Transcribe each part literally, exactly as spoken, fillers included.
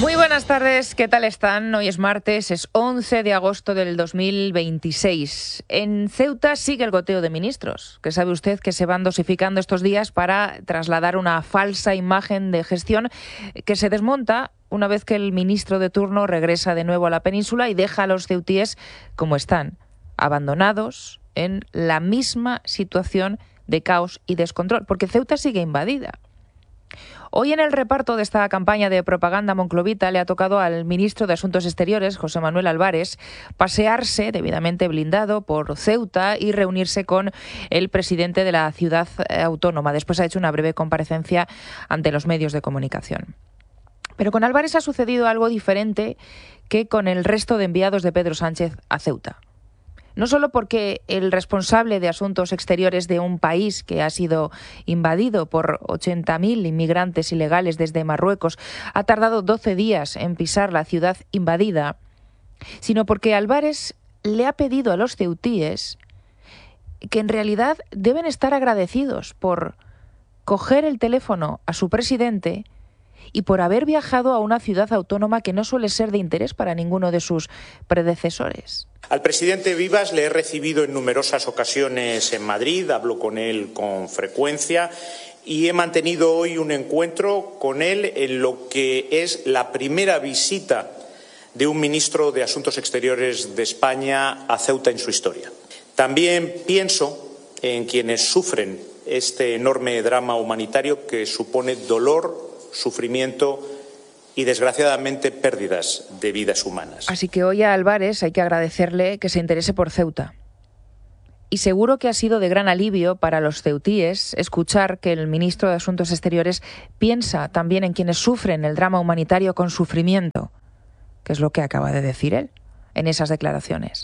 Muy buenas tardes, ¿qué tal están? Hoy es martes, es once de agosto del dos mil veintiséis. En Ceuta sigue el goteo de ministros, que sabe usted que se van dosificando estos días para trasladar una falsa imagen de gestión que se desmonta una vez que el ministro de turno regresa de nuevo a la península y deja a los ceutíes como están, abandonados en la misma situación de caos y descontrol, porque Ceuta sigue invadida. Hoy en el reparto de esta campaña de propaganda monclovita le ha tocado al ministro de Asuntos Exteriores, José Manuel Álvarez, pasearse debidamente blindado por Ceuta y reunirse con el presidente de la ciudad autónoma. Después ha hecho una breve comparecencia ante los medios de comunicación. Pero con Álvarez ha sucedido algo diferente que con el resto de enviados de Pedro Sánchez a Ceuta. No solo porque el responsable de asuntos exteriores de un país que ha sido invadido por ochenta mil inmigrantes ilegales desde Marruecos ha tardado doce días en pisar la ciudad invadida, sino porque Álvarez le ha pedido a los ceutíes que en realidad deben estar agradecidos por coger el teléfono a su presidente y por haber viajado a una ciudad autónoma que no suele ser de interés para ninguno de sus predecesores. Al presidente Vivas le he recibido en numerosas ocasiones en Madrid, hablo con él con frecuencia y he mantenido hoy un encuentro con él en lo que es la primera visita de un ministro de Asuntos Exteriores de España a Ceuta en su historia. También pienso en quienes sufren este enorme drama humanitario que supone dolor, sufrimiento y, desgraciadamente, pérdidas de vidas humanas. Así que hoy a Álvarez hay que agradecerle que se interese por Ceuta. Y seguro que ha sido de gran alivio para los ceutíes escuchar que el ministro de Asuntos Exteriores piensa también en quienes sufren el drama humanitario con sufrimiento, que es lo que acaba de decir él en esas declaraciones.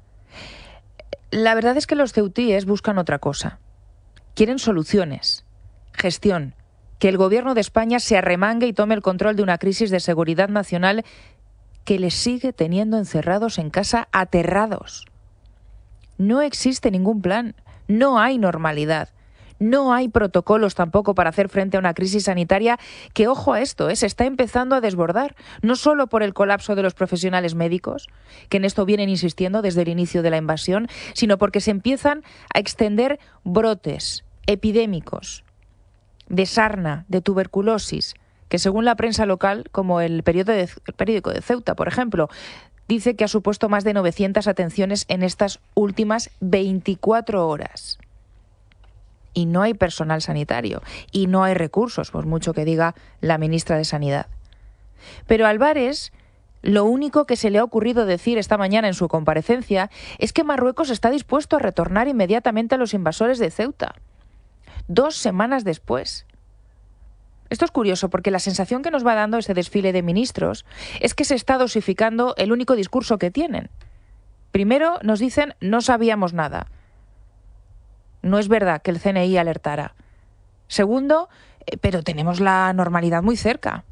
La verdad es que los ceutíes buscan otra cosa. Quieren soluciones, gestión, que el Gobierno de España se arremangue y tome el control de una crisis de seguridad nacional que les sigue teniendo encerrados en casa aterrados. No existe ningún plan, no hay normalidad, no hay protocolos tampoco para hacer frente a una crisis sanitaria que, ojo a esto, ¿eh? se está empezando a desbordar, no solo por el colapso de los profesionales médicos, que en esto vienen insistiendo desde el inicio de la invasión, sino porque se empiezan a extender brotes epidémicos de sarna, de tuberculosis, que según la prensa local, como el periódico de, el periódico de Ceuta, por ejemplo, dice que ha supuesto más de novecientas atenciones en estas últimas veinticuatro horas. Y no hay personal sanitario, y no hay recursos, por mucho que diga la ministra de Sanidad. Pero a Álvarez, lo único que se le ha ocurrido decir esta mañana en su comparecencia es que Marruecos está dispuesto a retornar inmediatamente a los invasores de Ceuta. Dos semanas después. Esto es curioso porque la sensación que nos va dando este desfile de ministros es que se está dosificando el único discurso que tienen. Primero nos dicen no sabíamos nada. No es verdad que el C N I alertara. Segundo, eh, pero tenemos la normalidad muy cerca.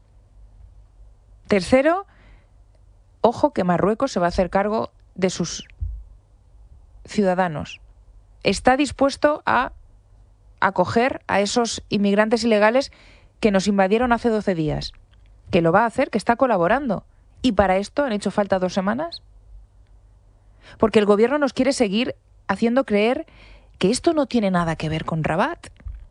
Tercero, ojo que Marruecos se va a hacer cargo de sus ciudadanos. Está dispuesto a acoger a esos inmigrantes ilegales que nos invadieron hace doce días. Que lo va a hacer, que está colaborando. ¿Y para esto han hecho falta dos semanas? Porque el gobierno nos quiere seguir haciendo creer que esto no tiene nada que ver con Rabat.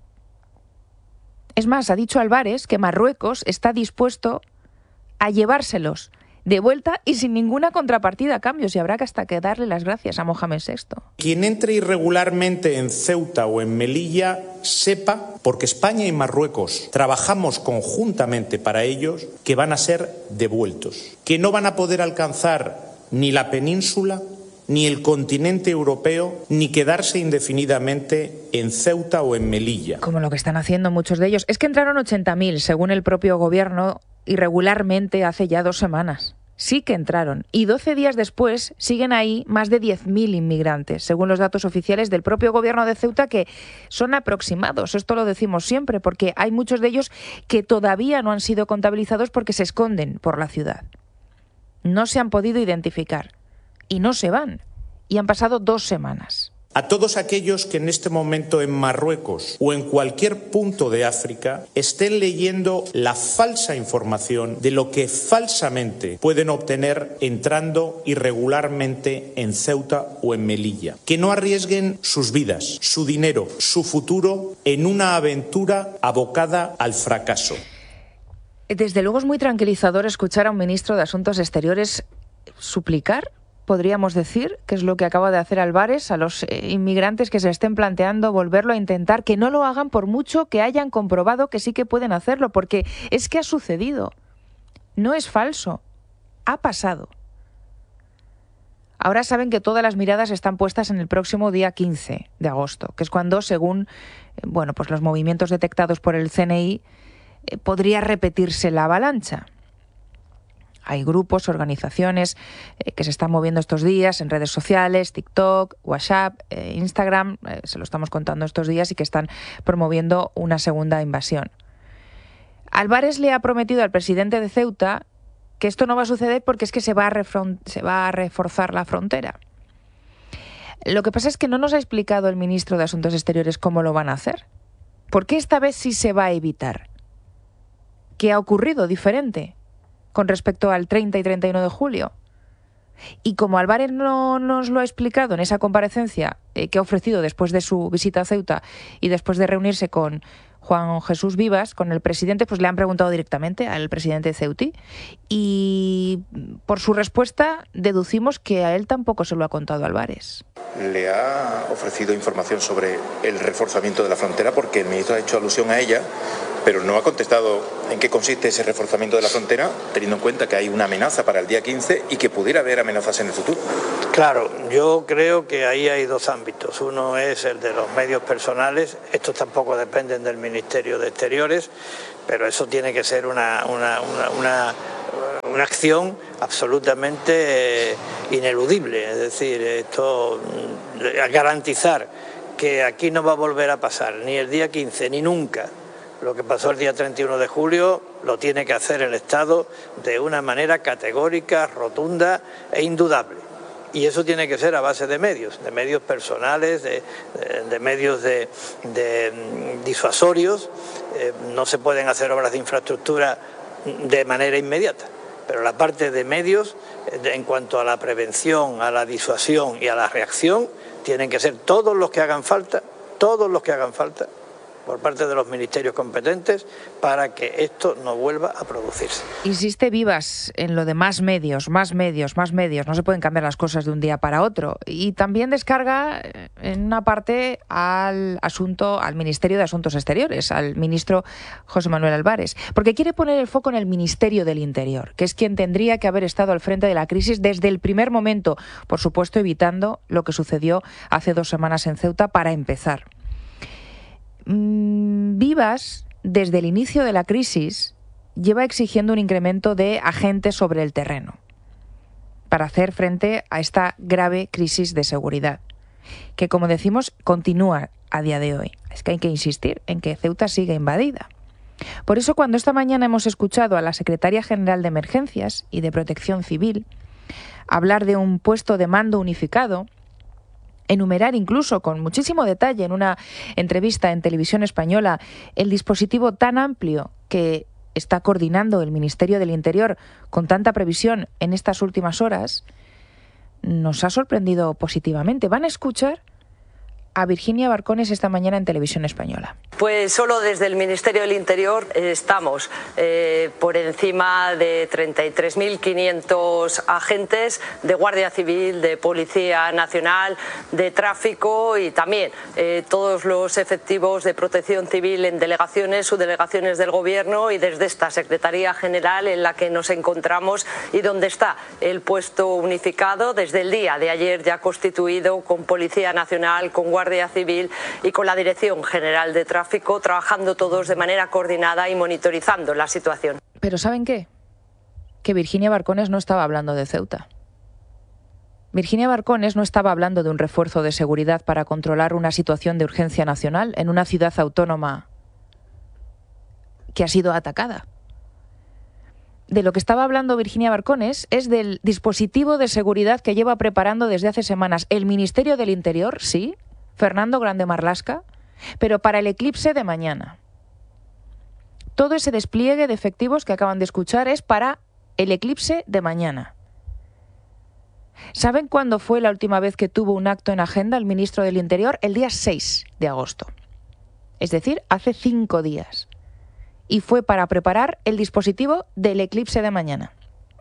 Es más, ha dicho Álvarez que Marruecos está dispuesto a llevárselos de vuelta y sin ninguna contrapartida a cambios, y habrá que hasta que darle las gracias a Mohamed sexto. Quien entre irregularmente en Ceuta o en Melilla sepa, porque España y Marruecos trabajamos conjuntamente para ellos, que van a ser devueltos, que no van a poder alcanzar ni la península, ni el continente europeo, ni quedarse indefinidamente en Ceuta o en Melilla. Como lo que están haciendo muchos de ellos. Es que entraron ochenta mil, según el propio gobierno, irregularmente hace ya dos semanas. Sí que entraron. Y doce días después siguen ahí más de diez mil inmigrantes, según los datos oficiales del propio gobierno de Ceuta, que son aproximados. Esto lo decimos siempre, porque hay muchos de ellos que todavía no han sido contabilizados porque se esconden por la ciudad. No se han podido identificar. Y no se van. Y han pasado dos semanas. A todos aquellos que en este momento en Marruecos o en cualquier punto de África estén leyendo la falsa información de lo que falsamente pueden obtener entrando irregularmente en Ceuta o en Melilla, que no arriesguen sus vidas, su dinero, su futuro en una aventura abocada al fracaso. Desde luego es muy tranquilizador escuchar a un ministro de Asuntos Exteriores suplicar, podríamos decir, que es lo que acaba de hacer Álvarez, a los eh, inmigrantes que se estén planteando volverlo a intentar, que no lo hagan por mucho que hayan comprobado que sí que pueden hacerlo, porque es que ha sucedido. No es falso. Ha pasado. Ahora saben que todas las miradas están puestas en el próximo día quince de agosto, que es cuando, según eh, bueno, pues los movimientos detectados por el C N I, eh, podría repetirse la avalancha. Hay grupos, organizaciones eh, que se están moviendo estos días en redes sociales, TikTok, WhatsApp, eh, Instagram, eh, se lo estamos contando estos días, y que están promoviendo una segunda invasión. Álvarez le ha prometido al presidente de Ceuta que esto no va a suceder porque es que se va a, se va a reforzar la frontera. Lo que pasa es que no nos ha explicado el ministro de Asuntos Exteriores cómo lo van a hacer. ¿Por qué esta vez sí se va a evitar? ¿Qué ha ocurrido diferente con respecto al treinta y treinta y uno de julio? Y como Álvarez no nos lo ha explicado en esa comparecencia eh, que ha ofrecido después de su visita a Ceuta y después de reunirse con Juan Jesús Vivas, con el presidente, pues le han preguntado directamente al presidente ceutí, y por su respuesta deducimos que a él tampoco se lo ha contado Álvarez. Le ha ofrecido información sobre el reforzamiento de la frontera, porque el ministro ha hecho alusión a ella, pero no ha contestado en qué consiste ese reforzamiento de la frontera, teniendo en cuenta que hay una amenaza para el día quince y que pudiera haber amenazas en el futuro. Claro, yo creo que ahí hay dos ámbitos. Uno es el de los medios personales. Estos tampoco dependen del Ministerio de Exteriores, pero eso tiene que ser una, una, una, una, una acción absolutamente ineludible. Es decir, esto garantizar que aquí no va a volver a pasar ni el día quince ni nunca lo que pasó el día treinta y uno de julio, lo tiene que hacer el Estado de una manera categórica, rotunda e indudable. Y eso tiene que ser a base de medios, de medios personales, de, de, de medios de, de disuasorios. Eh, no se pueden hacer obras de infraestructura de manera inmediata, pero la parte de medios, de, en cuanto a la prevención, a la disuasión y a la reacción, tienen que ser todos los que hagan falta, todos los que hagan falta, por parte de los ministerios competentes, para que esto no vuelva a producirse. Insiste Vivas en lo de más medios, más medios, más medios. No se pueden cambiar las cosas de un día para otro. Y también descarga en una parte al asunto, al Ministerio de Asuntos Exteriores, al ministro José Manuel Álvarez, porque quiere poner el foco en el Ministerio del Interior, que es quien tendría que haber estado al frente de la crisis desde el primer momento, por supuesto evitando lo que sucedió hace dos semanas en Ceuta para empezar. Vivas, desde el inicio de la crisis, lleva exigiendo un incremento de agentes sobre el terreno para hacer frente a esta grave crisis de seguridad, que, como decimos, continúa a día de hoy. Es que hay que insistir en que Ceuta sigue invadida. Por eso, cuando esta mañana hemos escuchado a la Secretaria General de Emergencias y de Protección Civil hablar de un puesto de mando unificado, enumerar incluso con muchísimo detalle en una entrevista en Televisión Española el dispositivo tan amplio que está coordinando el Ministerio del Interior con tanta previsión en estas últimas horas, nos ha sorprendido positivamente. Van a escuchar a Virginia Barcones esta mañana en Televisión Española. Pues solo desde el Ministerio del Interior estamos eh, por encima de treinta y tres mil quinientos agentes de Guardia Civil, de Policía Nacional, de Tráfico y también eh, todos los efectivos de Protección Civil en delegaciones, subdelegaciones del Gobierno y desde esta Secretaría General en la que nos encontramos y donde está el puesto unificado desde el día de ayer ya constituido con Policía Nacional, con Guardia Guardia Civil y con la Dirección General de Tráfico, trabajando todos de manera coordinada y monitorizando la situación. Pero ¿saben qué? Que Virginia Barcones no estaba hablando de Ceuta. Virginia Barcones no estaba hablando de un refuerzo de seguridad para controlar una situación de urgencia nacional en una ciudad autónoma que ha sido atacada. De lo que estaba hablando Virginia Barcones es del dispositivo de seguridad que lleva preparando desde hace semanas el Ministerio del Interior, sí, Fernando Grande Marlaska, pero para el eclipse de mañana. Todo ese despliegue de efectivos que acaban de escuchar es para el eclipse de mañana. ¿Saben cuándo fue la última vez que tuvo un acto en agenda el ministro del Interior? El día seis de agosto. Es decir, hace cinco días. Y fue para preparar el dispositivo del eclipse de mañana.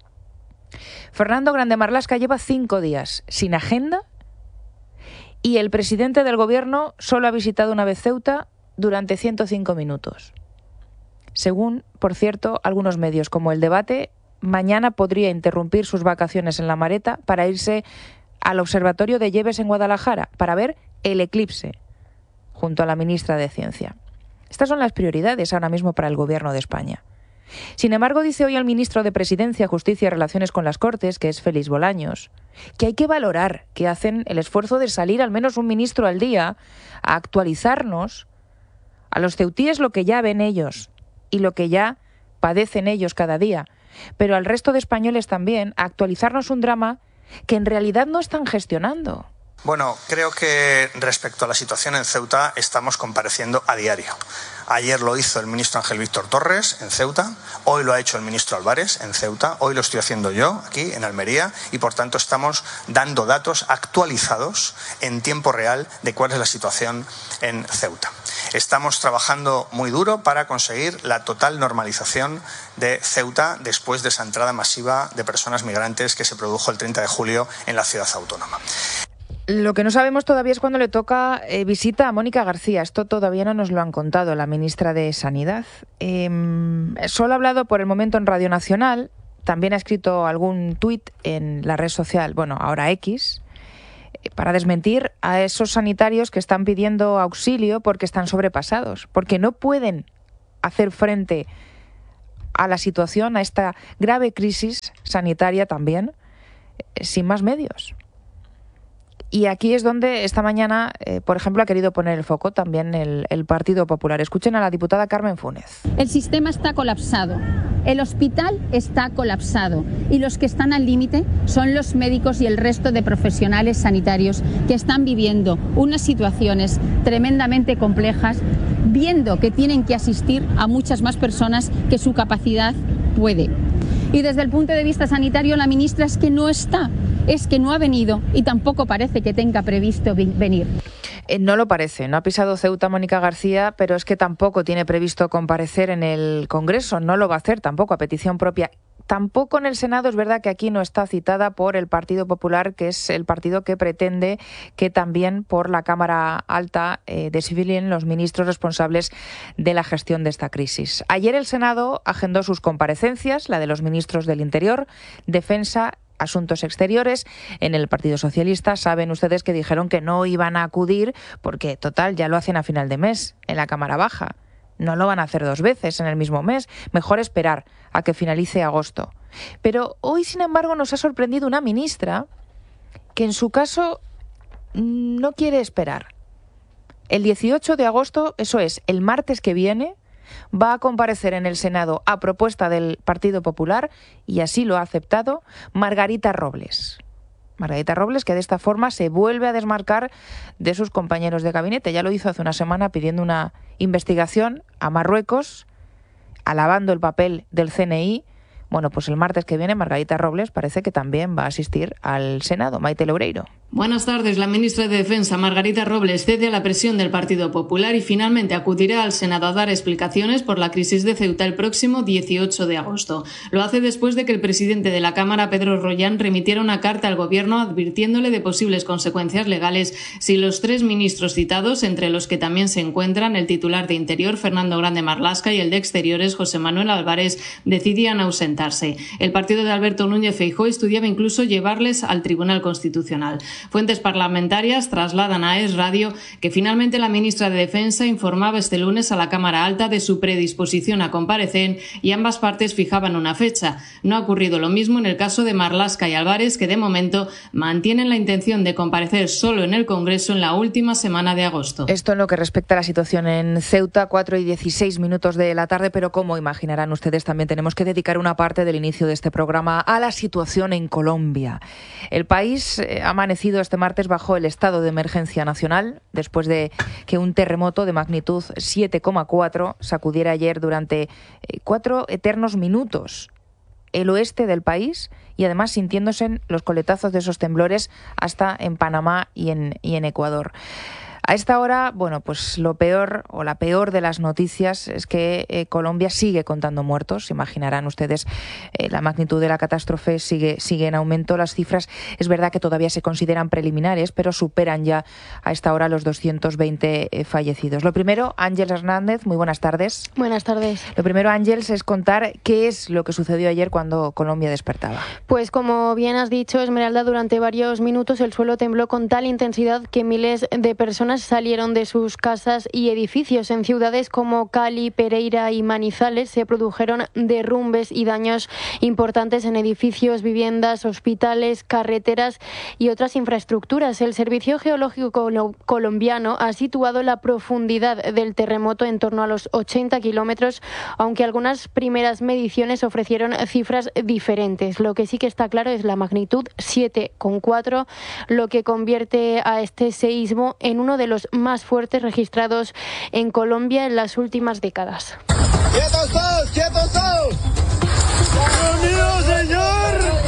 Fernando Grande Marlaska lleva cinco días sin agenda y el presidente del gobierno solo ha visitado una vez Ceuta durante ciento cinco minutos. Según, por cierto, algunos medios, como El Debate, mañana podría interrumpir sus vacaciones en La Mareta para irse al Observatorio de Lleves en Guadalajara para ver el eclipse, junto a la ministra de Ciencia. Estas son las prioridades ahora mismo para el Gobierno de España. Sin embargo, dice hoy el ministro de Presidencia, Justicia y Relaciones con las Cortes, que es Félix Bolaños, que hay que valorar que hacen el esfuerzo de salir al menos un ministro al día a actualizarnos a los ceutíes lo que ya ven ellos y lo que ya padecen ellos cada día, pero al resto de españoles también a actualizarnos un drama que en realidad no están gestionando. Bueno, creo que respecto a la situación en Ceuta estamos compareciendo a diario. Ayer lo hizo el ministro Ángel Víctor Torres en Ceuta, hoy lo ha hecho el ministro Álvarez en Ceuta, hoy lo estoy haciendo yo aquí en Almería y por tanto estamos dando datos actualizados en tiempo real de cuál es la situación en Ceuta. Estamos trabajando muy duro para conseguir la total normalización de Ceuta después de esa entrada masiva de personas migrantes que se produjo el treinta de julio en la ciudad autónoma. Lo que no sabemos todavía es cuándo le toca eh, visita a Mónica García. Esto todavía no nos lo han contado la ministra de Sanidad. Eh, solo ha hablado por el momento en Radio Nacional. También ha escrito algún tuit en la red social, bueno, ahora X, eh, para desmentir a esos sanitarios que están pidiendo auxilio porque están sobrepasados, porque no pueden hacer frente a la situación, a esta grave crisis sanitaria también, eh, sin más medios. Y aquí es donde esta mañana, eh, por ejemplo, ha querido poner el foco también el, el Partido Popular. Escuchen a la diputada Carmen Funes. El sistema está colapsado, el hospital está colapsado y los que están al límite son los médicos y el resto de profesionales sanitarios que están viviendo unas situaciones tremendamente complejas, viendo que tienen que asistir a muchas más personas que su capacidad puede. Y desde el punto de vista sanitario, la ministra es que no está. Es que no ha venido y tampoco parece que tenga previsto venir. Eh, no lo parece, no ha pisado Ceuta Mónica García, pero es que tampoco tiene previsto comparecer en el Congreso, no lo va a hacer tampoco a petición propia. Tampoco en el Senado, es verdad que aquí no está citada por el Partido Popular, que es el partido que pretende que también por la Cámara Alta eh, desfilen los ministros responsables de la gestión de esta crisis. Ayer el Senado agendó sus comparecencias, la de los ministros del Interior, Defensa, Asuntos Exteriores. En el Partido Socialista saben ustedes que dijeron que no iban a acudir porque, total, ya lo hacen a final de mes en la Cámara Baja. No lo van a hacer dos veces en el mismo mes. Mejor esperar a que finalice agosto. Pero hoy, sin embargo, nos ha sorprendido una ministra que en su caso no quiere esperar. El dieciocho de agosto, eso es, el martes que viene, va a comparecer en el Senado a propuesta del Partido Popular, y así lo ha aceptado, Margarita Robles. Margarita Robles, que de esta forma se vuelve a desmarcar de sus compañeros de gabinete. Ya lo hizo hace una semana pidiendo una investigación a Marruecos, alabando el papel del C N I. Bueno, pues el martes que viene Margarita Robles parece que también va a asistir al Senado. Maite Loureiro. Buenas tardes. La ministra de Defensa, Margarita Robles, cede a la presión del Partido Popular y finalmente acudirá al Senado a dar explicaciones por la crisis de Ceuta el próximo dieciocho de agosto. Lo hace después de que el presidente de la Cámara, Pedro Rollán, remitiera una carta al Gobierno advirtiéndole de posibles consecuencias legales si los tres ministros citados, entre los que también se encuentran el titular de Interior, Fernando Grande Marlaska, y el de Exteriores, José Manuel Álvarez, decidían ausentarse. El partido de Alberto Núñez Feijóo estudiaba incluso llevarles al Tribunal Constitucional. Fuentes parlamentarias trasladan a Es Radio que finalmente la ministra de Defensa informaba este lunes a la Cámara Alta de su predisposición a comparecer y ambas partes fijaban una fecha. No ha ocurrido lo mismo en el caso de Marlaska y Álvarez, que de momento mantienen la intención de comparecer solo en el Congreso en la última semana de agosto. Esto en lo que respecta a la situación en Ceuta, cuatro y dieciséis minutos de la tarde, pero como imaginarán ustedes, también tenemos que dedicar una parte del inicio de este programa a la situación en Colombia. El país ha amanecido regido este martes bajo el estado de emergencia nacional, después de que un terremoto de magnitud siete coma cuatro sacudiera ayer durante cuatro eternos minutos el oeste del país, y además sintiéndose los coletazos de esos temblores hasta en Panamá y en, y en Ecuador. A esta hora, bueno, pues lo peor o la peor de las noticias es que eh, Colombia sigue contando muertos. Imaginarán ustedes, eh, la magnitud de la catástrofe sigue, sigue en aumento. Las cifras es verdad que todavía se consideran preliminares, pero superan ya a esta hora los doscientos veinte eh, fallecidos. Lo primero, Ángeles Hernández, muy buenas tardes. Buenas tardes. Lo primero, Ángeles, es contar qué es lo que sucedió ayer cuando Colombia despertaba. Pues como bien has dicho, Esmeralda, durante varios minutos el suelo tembló con tal intensidad que miles de personas salieron de sus casas y edificios. En ciudades como Cali, Pereira y Manizales se produjeron derrumbes y daños importantes en edificios, viviendas, hospitales, carreteras y otras infraestructuras. El Servicio Geológico colombiano ha situado la profundidad del terremoto en torno a los ochenta kilómetros, aunque algunas primeras mediciones ofrecieron cifras diferentes. Lo que sí que está claro es la magnitud siete coma cuatro, lo que convierte a este seísmo en uno de los más fuertes registrados en Colombia en las últimas décadas. ¡Quietos todos! ¡Quietos todos! ¡Unidos, señor!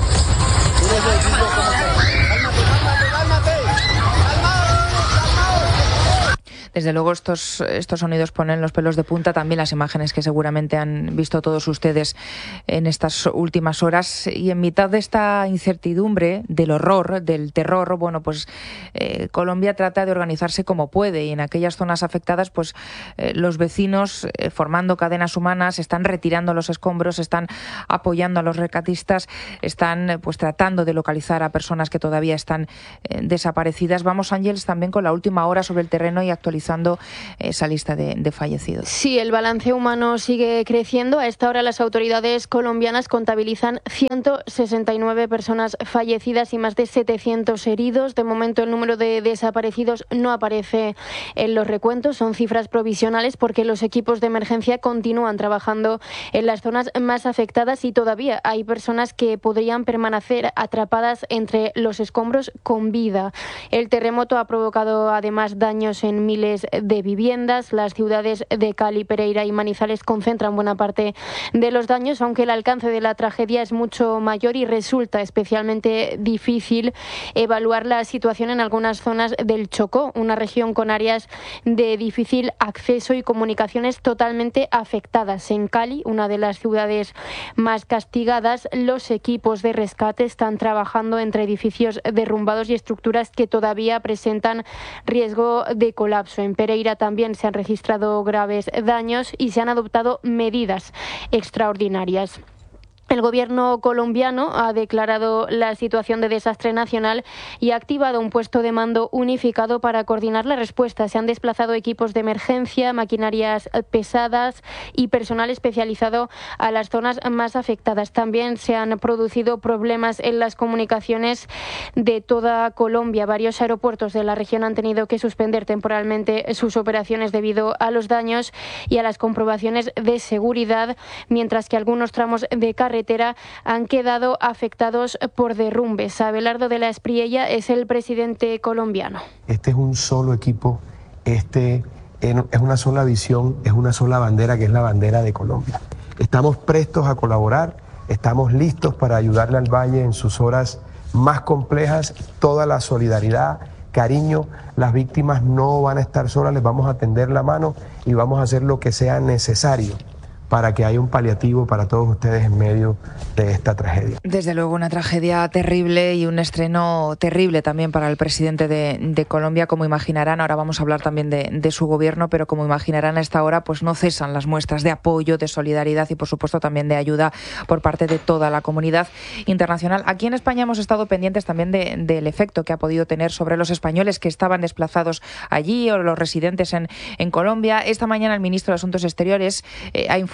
Desde luego estos, estos sonidos ponen los pelos de punta, también las imágenes que seguramente han visto todos ustedes en estas últimas horas. Y en mitad de esta incertidumbre, del horror, del terror, bueno, pues eh, Colombia trata de organizarse como puede, y en aquellas zonas afectadas, pues eh, los vecinos, eh, formando cadenas humanas, están retirando los escombros, están apoyando a los rescatistas, están pues tratando de localizar a personas que todavía están eh, desaparecidas. Vamos, Ángeles, también con la última hora sobre el terreno y actualizando esa lista de, de fallecidos. Sí, el balance humano sigue creciendo. A esta hora las autoridades colombianas contabilizan ciento sesenta y nueve personas fallecidas y más de setecientos heridos. De momento el número de desaparecidos no aparece en los recuentos. Son cifras provisionales porque los equipos de emergencia continúan trabajando en las zonas más afectadas y todavía hay personas que podrían permanecer atrapadas entre los escombros con vida. El terremoto ha provocado además daños en miles de viviendas. Las ciudades de Cali, Pereira y Manizales concentran buena parte de los daños, aunque el alcance de la tragedia es mucho mayor y resulta especialmente difícil evaluar la situación en algunas zonas del Chocó, una región con áreas de difícil acceso y comunicaciones totalmente afectadas. En Cali, una de las ciudades más castigadas, los equipos de rescate están trabajando entre edificios derrumbados y estructuras que todavía presentan riesgo de colapso. En Pereira también se han registrado graves daños y se han adoptado medidas extraordinarias. El gobierno colombiano ha declarado la situación de desastre nacional y ha activado un puesto de mando unificado para coordinar la respuesta. Se han desplazado equipos de emergencia, maquinarias pesadas y personal especializado a las zonas más afectadas. También se han producido problemas en las comunicaciones de toda Colombia. Varios aeropuertos de la región han tenido que suspender temporalmente sus operaciones debido a los daños y a las comprobaciones de seguridad, mientras que algunos tramos de carretera han quedado afectados por derrumbes. Abelardo de la Espriella es el presidente colombiano. Este es un solo equipo, este es una sola visión, es una sola bandera, que es la bandera de Colombia. Estamos prestos a colaborar, estamos listos para ayudarle al Valle en sus horas más complejas. Toda la solidaridad, cariño, las víctimas no van a estar solas, les vamos a tender la mano y vamos a hacer lo que sea necesario para que haya un paliativo para todos ustedes en medio de esta tragedia. Desde luego una tragedia terrible y un estreno terrible también para el presidente de, de Colombia, como imaginarán. Ahora vamos a hablar también de, de su gobierno, pero como imaginarán a esta hora pues no cesan las muestras de apoyo, de solidaridad y por supuesto también de ayuda por parte de toda la comunidad internacional. Aquí en España hemos estado pendientes también de, del efecto que ha podido tener sobre los españoles que estaban desplazados allí o los residentes en, en Colombia. Esta mañana el ministro de Asuntos Exteriores eh, ha informado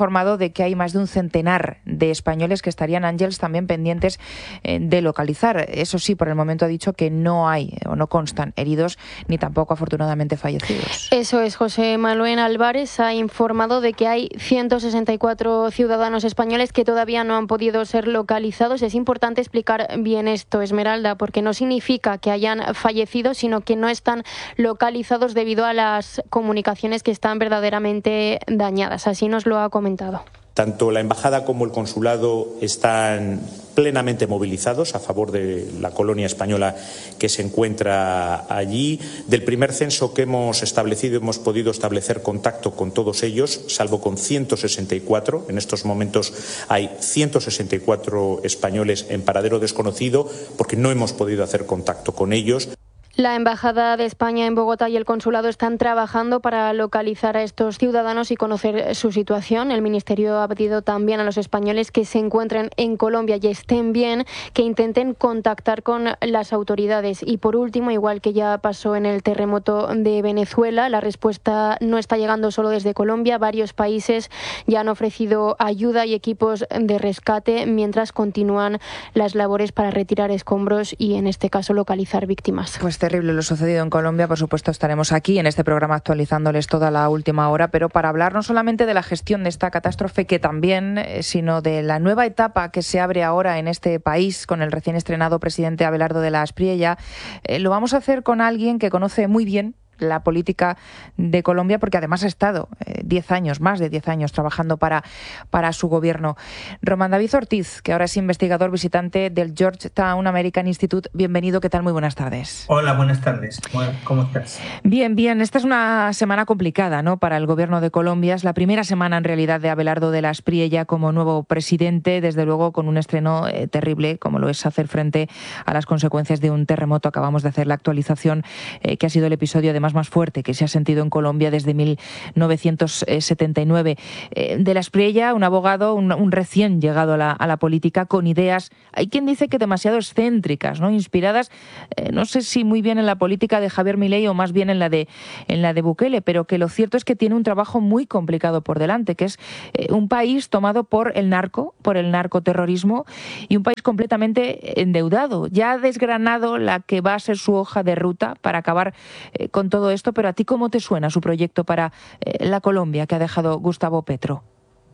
informado de que hay más de un centenar de españoles que estarían, Ángeles, también pendientes eh, de localizar. Eso sí, por el momento ha dicho que no hay o no constan heridos ni tampoco, afortunadamente, fallecidos. Eso es, José Manuel Álvarez ha informado de que hay ciento sesenta y cuatro ciudadanos españoles que todavía no han podido ser localizados. Es importante explicar bien esto, Esmeralda, porque no significa que hayan fallecido, sino que no están localizados debido a las comunicaciones que están verdaderamente dañadas. Así nos lo ha comentado. Tanto la embajada como el consulado están plenamente movilizados a favor de la colonia española que se encuentra allí. Del primer censo que hemos establecido, hemos podido establecer contacto con todos ellos, salvo con ciento sesenta y cuatro. En estos momentos hay ciento sesenta y cuatro españoles en paradero desconocido porque no hemos podido hacer contacto con ellos. La Embajada de España en Bogotá y el Consulado están trabajando para localizar a estos ciudadanos y conocer su situación. El Ministerio ha pedido también a los españoles que se encuentren en Colombia y estén bien, que intenten contactar con las autoridades. Y por último, igual que ya pasó en el terremoto de Venezuela, la respuesta no está llegando solo desde Colombia. Varios países ya han ofrecido ayuda y equipos de rescate mientras continúan las labores para retirar escombros y, en este caso, localizar víctimas. Pues terrible lo sucedido en Colombia. Por supuesto, estaremos aquí en este programa actualizándoles toda la última hora, pero para hablar no solamente de la gestión de esta catástrofe, que también, eh, sino de la nueva etapa que se abre ahora en este país con el recién estrenado presidente Abelardo de la Espriella. Eh, lo vamos a hacer con alguien que conoce muy bien la política de Colombia, porque además ha estado diez eh, años, más de diez años, trabajando para, para su gobierno. Román David Ortiz, que ahora es investigador visitante del Georgetown American Institute. Bienvenido, ¿qué tal? Muy buenas tardes. Hola, buenas tardes. ¿Cómo estás? Bien, bien. Esta es una semana complicada, ¿no?, para el gobierno de Colombia. Es la primera semana, en realidad, de Abelardo de la Espriella como nuevo presidente, desde luego con un estreno eh, terrible, como lo es hacer frente a las consecuencias de un terremoto. Acabamos de hacer la actualización, eh, que ha sido el episodio de más más fuerte que se ha sentido en Colombia desde mil novecientos setenta y nueve. Eh, de la Espriella, un abogado, un, un recién llegado a la, a la política, con ideas, hay quien dice que demasiado excéntricas, ¿no?, inspiradas, eh, no sé si muy bien en la política de Javier Milei o más bien en la de, en la de Bukele, pero que lo cierto es que tiene un trabajo muy complicado por delante, que es eh, un país tomado por el narco, por el narcoterrorismo, y un país completamente endeudado. Ya ha desgranado la que va a ser su hoja de ruta para acabar eh, con todo esto, pero ¿a ti cómo te suena su proyecto para eh, la Colombia que ha dejado Gustavo Petro?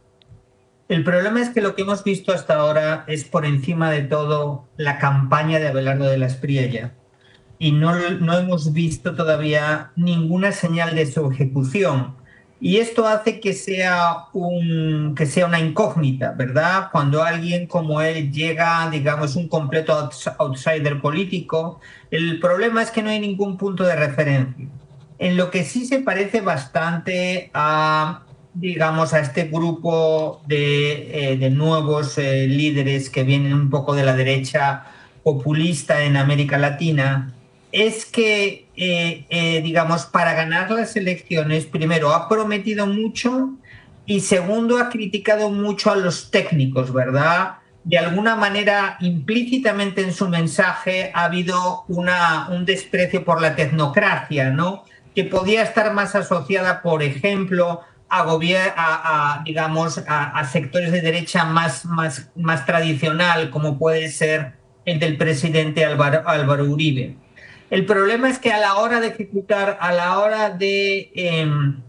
El problema es que lo que hemos visto hasta ahora es, por encima de todo, la campaña de Abelardo de la Espriella, y no, no hemos visto todavía ninguna señal de su ejecución. Y esto hace que sea, un, que sea una incógnita, ¿verdad? Cuando alguien como él llega, digamos, un completo outsider político, el problema es que no hay ningún punto de referencia. En lo que sí se parece bastante a, digamos, a este grupo de, eh, de nuevos eh, líderes que vienen un poco de la derecha populista en América Latina, es que, eh, eh, digamos, para ganar las elecciones, primero, ha prometido mucho y segundo, ha criticado mucho a los técnicos, ¿verdad? De alguna manera, implícitamente en su mensaje ha habido una, un desprecio por la tecnocracia, ¿no?, que podía estar más asociada, por ejemplo, a, gobier- a, a digamos, a, a sectores de derecha más, más, más tradicional, como puede ser el del presidente Álvaro, Álvaro Uribe. El problema es que a la hora de ejecutar, a la hora de, eh,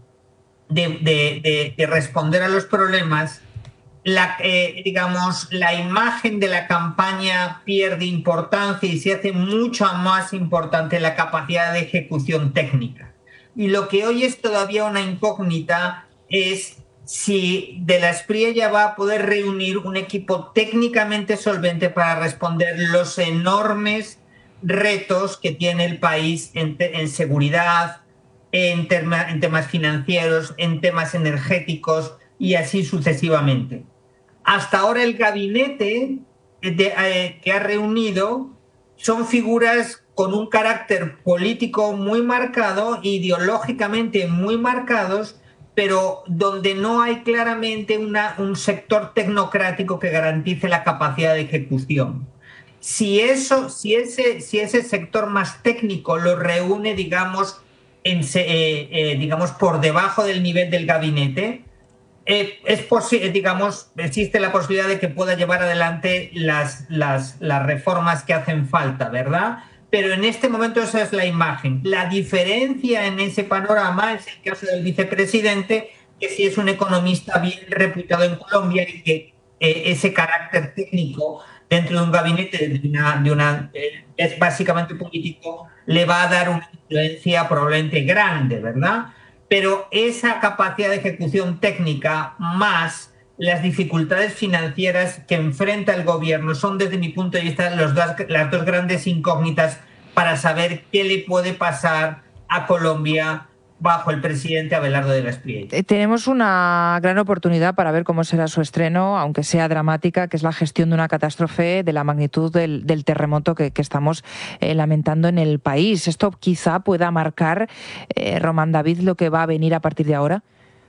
de, de, de, de responder a los problemas, la, eh, digamos, la imagen de la campaña pierde importancia y se hace mucho más importante la capacidad de ejecución técnica. Y lo que hoy es todavía una incógnita es si de la Espriella va a poder reunir un equipo técnicamente solvente para responder los enormes retos que tiene el país en, te- en seguridad, en, terma- en temas financieros, en temas energéticos y así sucesivamente. Hasta ahora el gabinete de, eh, que ha reunido son figuras con un carácter político muy marcado, ideológicamente muy marcados, pero donde no hay claramente una, un sector tecnocrático que garantice la capacidad de ejecución. Si, eso, si, ese, si ese sector más técnico lo reúne, digamos, en, eh, eh, digamos, por debajo del nivel del gabinete, eh, es posible, digamos, existe la posibilidad de que pueda llevar adelante las, las, las reformas que hacen falta, ¿verdad? Pero en este momento esa es la imagen. La diferencia en ese panorama es el caso del vicepresidente, que sí es un economista bien reputado en Colombia y que eh, ese carácter técnico dentro de un gabinete de una, de una eh, es básicamente político, le va a dar una influencia probablemente grande, ¿verdad? Pero esa capacidad de ejecución técnica más las dificultades financieras que enfrenta el gobierno son, desde mi punto de vista, los dos, las dos grandes incógnitas para saber qué le puede pasar a Colombia bajo el presidente Abelardo de la Espriella. Tenemos una gran oportunidad para ver cómo será su estreno, aunque sea dramática, que es la gestión de una catástrofe de la magnitud del, del terremoto que, que estamos eh, lamentando en el país. ¿Esto quizá pueda marcar, eh, Román David, lo que va a venir a partir de ahora?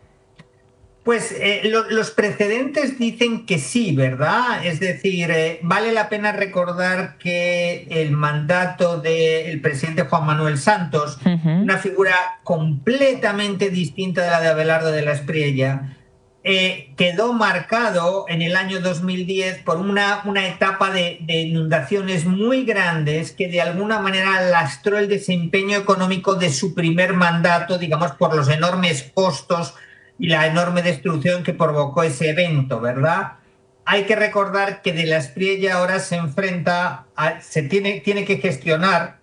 Pues eh, lo, los precedentes dicen que sí, ¿verdad? Es decir, eh, vale la pena recordar que el mandato del presidente Juan Manuel Santos, uh-huh. una figura completamente distinta de la de Abelardo de la Espriella, eh, quedó marcado en el año dos mil diez por una, una etapa de, de inundaciones muy grandes que de alguna manera lastró el desempeño económico de su primer mandato, digamos, por los enormes costos y la enorme destrucción que provocó ese evento, ¿verdad? Hay que recordar que de la Espriella ahora se enfrenta, a, se tiene, tiene que gestionar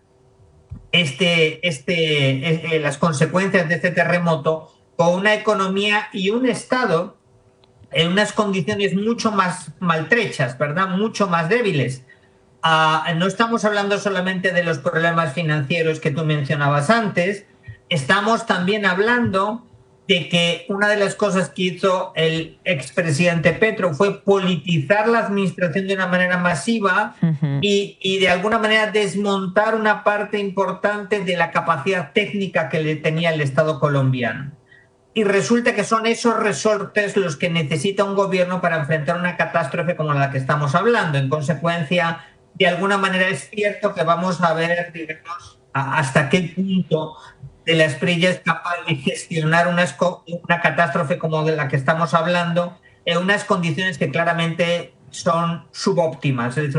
este, este, eh, las consecuencias de este terremoto con una economía y un Estado en unas condiciones mucho más maltrechas, ¿verdad? Mucho más débiles. Uh, no estamos hablando solamente de los problemas financieros que tú mencionabas antes, estamos también hablando de que una de las cosas que hizo el expresidente Petro fue politizar la administración de una manera masiva uh-huh. y, y de alguna manera desmontar una parte importante de la capacidad técnica que le tenía el Estado colombiano. Y resulta que son esos resortes los que necesita un gobierno para enfrentar una catástrofe como la que estamos hablando. En consecuencia, de alguna manera es cierto que vamos a ver, digamos, hasta qué punto de la Espriella es capaz de gestionar una, una catástrofe como de la que estamos hablando en unas condiciones que claramente son subóptimas. Es decir,